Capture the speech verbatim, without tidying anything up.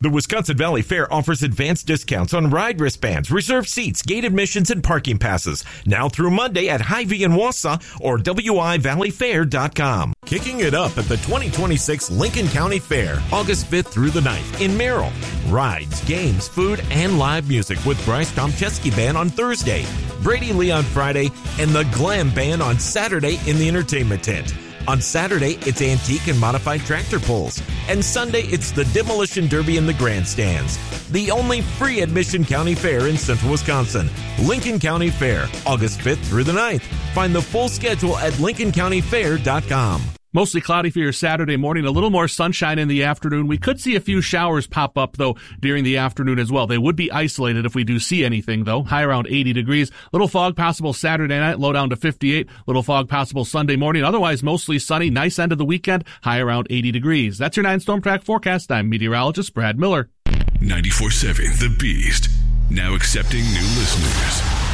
The Wisconsin Valley Fair offers advanced discounts on ride wristbands, reserved seats, gate admissions, and parking passes. Now through Monday at Hy-Vee in Wausau or W I Valley Fair dot com. Kicking it up at the twenty twenty-six Lincoln County Fair, August fifth through the ninth in Merrill. Rides, games, food, and live music with Bryce Tomczewski Band on Thursday, Brady Lee on Friday, and the Glam Band on Saturday in the entertainment tent. On Saturday, it's antique and modified tractor pulls. And Sunday, it's the Demolition Derby in the grandstands. The only free admission county fair in central Wisconsin. Lincoln County Fair, August fifth through the ninth. Find the full schedule at Lincoln County Fair dot com. Mostly cloudy for your Saturday morning, a little more sunshine in the afternoon. We could see a few showers pop up, though, during the afternoon as well. They would be isolated if we do see anything, though. High around eighty degrees. Little fog possible Saturday night, low down to fifty-eight. Little fog possible Sunday morning. Otherwise, mostly sunny. Nice end of the weekend, high around eighty degrees. That's your nine Storm Track forecast. I'm meteorologist Brad Miller. ninety-four point seven The Beast. Now accepting new listeners.